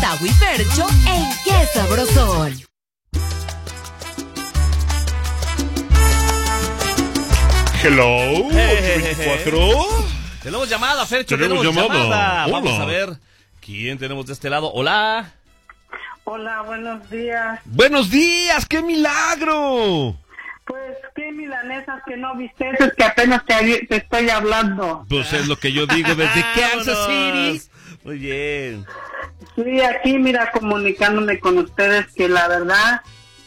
Tavo y Fercho en Qué Sabrosón. Hello, 24. Tenemos llamada, Fercho, Tenemos llamada. Hola. Vamos a ver quién tenemos de este lado. Hola. Hola, buenos días. Buenos días, qué milagro. Pues qué milanesas que no viste, es que apenas te estoy hablando. Pues es lo que yo digo desde Kansas City. Muy bien. Sí, aquí mira, comunicándome con ustedes que la verdad,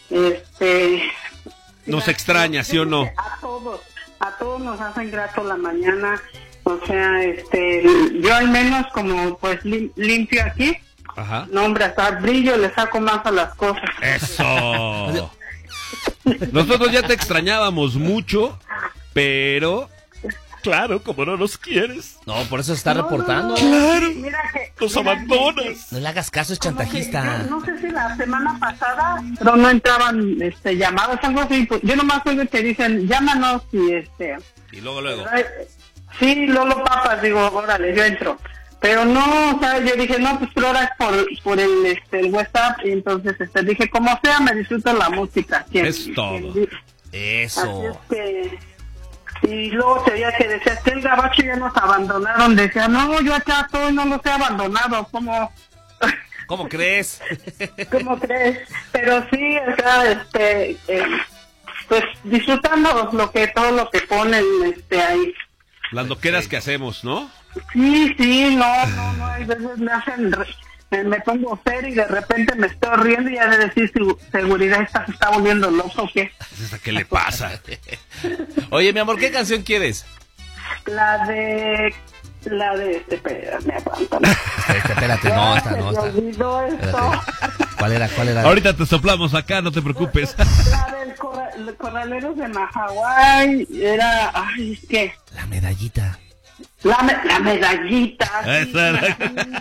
Nos extraña, ¿sí o no? A todos nos hacen grato la mañana. O sea, yo al menos como pues limpio aquí. Ajá. No, hombre, hasta brillo le saco más a las cosas. Eso. Nosotros ya te extrañábamos mucho, pero claro, como no nos quieres. No, por eso se está reportando. Claro. Mira que Nos abandonas. No le hagas caso, es como que chantajista. yo no sé si la semana pasada pero no entraban llamadas, algo así. Pues, yo nomás oigo que dicen, llámanos y Y luego. sí, Lolo Papas, digo, órale, yo entro. Pero no, ¿sabes? Yo dije, no, pues ahora es por el WhatsApp. Y entonces dije, como sea, me disfruto la música. Es todo. Eso. Así es que... Y luego te veía que decía que el gabacho ya nos abandonaron. Decía, no, yo acá estoy, no los he abandonado. ¿Cómo crees? ¿Cómo crees? Pero sí, o sea, pues disfrutando todo lo que ponen ahí. Las loqueras que hacemos, ¿no? Sí, no, hay veces me pongo serio y de repente me estoy riendo y ya de decir seguridad se está volviendo loco o qué. ¿Qué le pasa? Oye, mi amor, ¿qué canción quieres? La de espérame, aguántame. Espérate, no está. Me olvidó esto. ¿Cuál era? Ahorita te soplamos acá, no te preocupes. La del Corraleros de Mahahuay era, ¿qué? La medallita. La medallita. Esa era.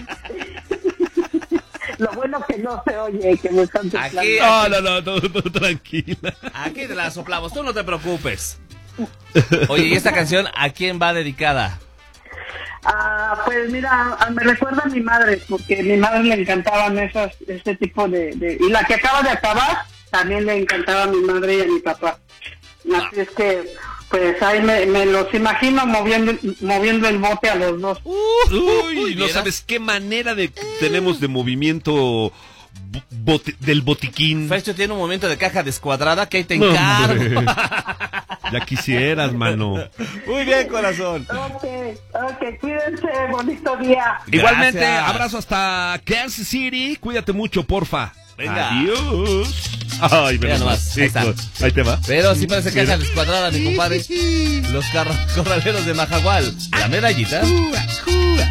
Lo bueno que no se oye, que me están soplando. Aquí. No, todo tranquila. Aquí te la soplamos, tú no te preocupes. Oye, ¿y esta canción a quién va dedicada? Pues mira, me recuerda a mi madre, porque a mi madre le encantaban este tipo de... Y la que acaba de acabar, también le encantaba a mi madre y a mi papá. Así es que, pues ahí me los imagino moviendo el bote a los dos. Uy, no sabes qué manera tenemos de movimiento del botiquín. Fercho tiene un momento de caja descuadrada que ahí te encargo. Ya quisieras, mano. Muy bien, corazón. Ok, cuídense, bonito día. Igualmente, Gracias. abrazo hasta Kansas City. Cuídate mucho, porfa. Venga. Adiós. Ay, Mira nomás, ahí está. Ahí te va. Pero sí parece caja descuadrada, mi compadre. Los corraleros de Mahahual. La medallita.